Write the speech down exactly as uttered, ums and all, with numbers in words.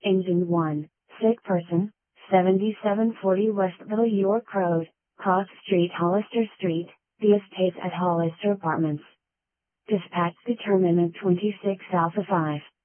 Engine one, sick person, seventy-seven forty Westville York Road, Cross Street Hollister Street, The Estates at Hollister Apartments. Dispatch determinant twenty-six Alpha five.